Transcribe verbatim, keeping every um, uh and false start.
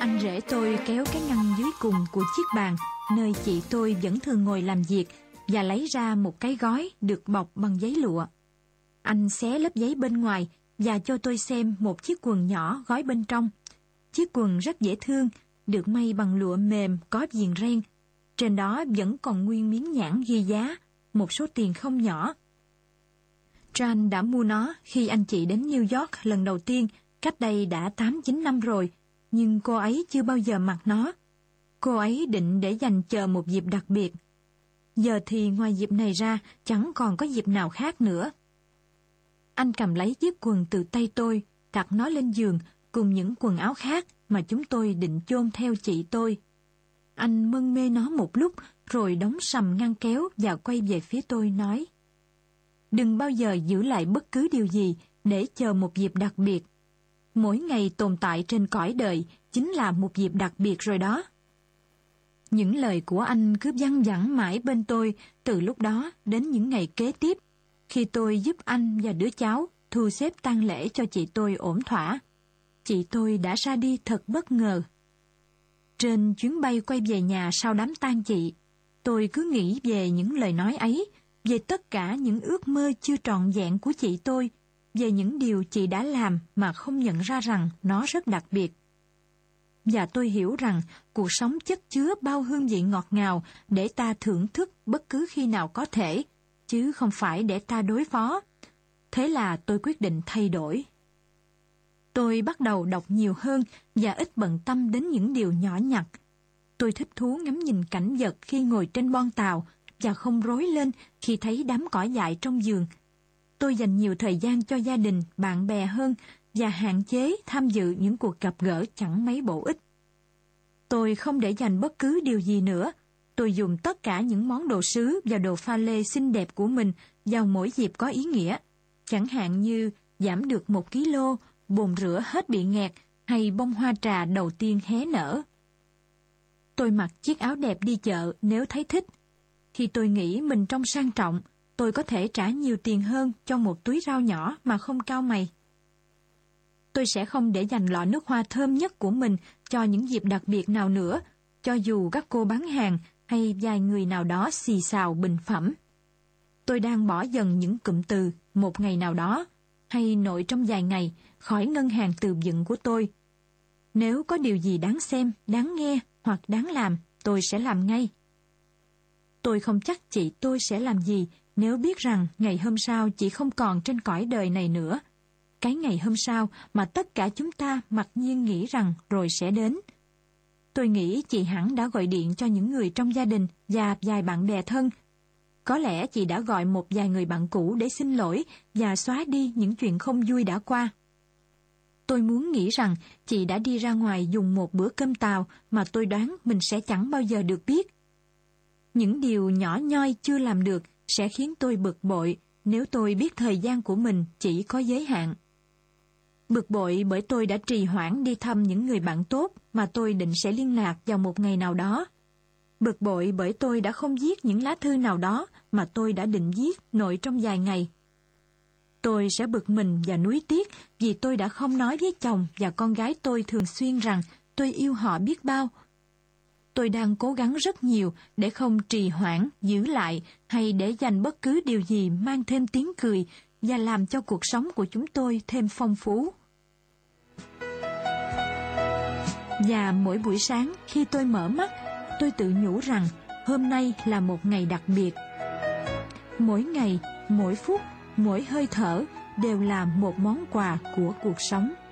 Anh rể tôi kéo cái ngăn dưới cùng của chiếc bàn nơi chị tôi vẫn thường ngồi làm việc và lấy ra một cái gói được bọc bằng giấy lụa. Anh xé lớp giấy bên ngoài và cho tôi xem một chiếc quần nhỏ gói bên trong. Chiếc quần rất dễ thương, được may bằng lụa mềm có viền ren. Trên đó vẫn còn nguyên miếng nhãn ghi giá, một số tiền không nhỏ. Tran đã mua nó khi anh chị đến New York lần đầu tiên, cách đây đã tám chín năm rồi, nhưng cô ấy chưa bao giờ mặc nó. Cô ấy định để dành chờ một dịp đặc biệt. Giờ thì ngoài dịp này ra, chẳng còn có dịp nào khác nữa. Anh cầm lấy chiếc quần từ tay tôi, đặt nó lên giường cùng những quần áo khác mà chúng tôi định chôn theo chị tôi. Anh mân mê nó một lúc, rồi đóng sầm ngăn kéo và quay về phía tôi nói: "Đừng bao giờ giữ lại bất cứ điều gì để chờ một dịp đặc biệt. Mỗi ngày tồn tại trên cõi đời chính là một dịp đặc biệt rồi đó." Những lời của anh cứ văng vẳng mãi bên tôi từ lúc đó đến những ngày kế tiếp, khi tôi giúp anh và đứa cháu thu xếp tang lễ cho chị tôi ổn thỏa. Chị tôi đã ra đi thật bất ngờ. Trên chuyến bay quay về nhà sau đám tang chị, tôi cứ nghĩ về những lời nói ấy, về tất cả những ước mơ chưa trọn vẹn của chị tôi, về những điều chị đã làm mà không nhận ra rằng nó rất đặc biệt. Và tôi hiểu rằng cuộc sống chất chứa bao hương vị ngọt ngào để ta thưởng thức bất cứ khi nào có thể, chứ không phải để ta đối phó. Thế là tôi quyết định thay đổi. Tôi bắt đầu đọc nhiều hơn và ít bận tâm đến những điều nhỏ nhặt. Tôi thích thú ngắm nhìn cảnh vật khi ngồi trên boong tàu và không rối lên khi thấy đám cỏ dại trong vườn. Tôi dành nhiều thời gian cho gia đình, bạn bè hơn và hạn chế tham dự những cuộc gặp gỡ chẳng mấy bổ ích. Tôi không để dành bất cứ điều gì nữa. Tôi dùng tất cả những món đồ sứ và đồ pha lê xinh đẹp của mình vào mỗi dịp có ý nghĩa, chẳng hạn như giảm được một ký lô, bồn rửa hết bị nghẹt hay bông hoa trà đầu tiên hé nở. Tôi mặc chiếc áo đẹp đi chợ nếu thấy thích. Khi tôi nghĩ mình trông sang trọng, tôi có thể trả nhiều tiền hơn cho một túi rau nhỏ mà không cau mày. Tôi sẽ không để dành lọ nước hoa thơm nhất của mình cho những dịp đặc biệt nào nữa, cho dù các cô bán hàng hay vài người nào đó xì xào bình phẩm. Tôi đang bỏ dần những cụm từ một ngày nào đó hay nội trong vài ngày khỏi ngân hàng từ vựng của tôi. Nếu có điều gì đáng xem, đáng nghe hoặc đáng làm, tôi sẽ làm ngay. Tôi không chắc chị tôi sẽ làm gì nếu biết rằng ngày hôm sau chị không còn trên cõi đời này nữa. Cái ngày hôm sau mà tất cả chúng ta mặc nhiên nghĩ rằng rồi sẽ đến. Tôi nghĩ chị hẳn đã gọi điện cho những người trong gia đình và vài bạn bè thân. Có lẽ chị đã gọi một vài người bạn cũ để xin lỗi và xóa đi những chuyện không vui đã qua. Tôi muốn nghĩ rằng chị đã đi ra ngoài dùng một bữa cơm tàu mà tôi đoán mình sẽ chẳng bao giờ được biết. Những điều nhỏ nhoi chưa làm được sẽ khiến tôi bực bội nếu tôi biết thời gian của mình chỉ có giới hạn. Bực bội bởi tôi đã trì hoãn đi thăm những người bạn tốt mà tôi định sẽ liên lạc vào một ngày nào đó. Bực bội bởi tôi đã không viết những lá thư nào đó mà tôi đã định viết nội trong vài ngày. Tôi sẽ bực mình và nuối tiếc vì tôi đã không nói với chồng và con gái tôi thường xuyên rằng tôi yêu họ biết bao. Tôi đang cố gắng rất nhiều để không trì hoãn, giữ lại hay để dành bất cứ điều gì mang thêm tiếng cười và làm cho cuộc sống của chúng tôi thêm phong phú. Và mỗi buổi sáng khi tôi mở mắt, tôi tự nhủ rằng hôm nay là một ngày đặc biệt. Mỗi ngày, mỗi phút, mỗi hơi thở đều là một món quà của cuộc sống.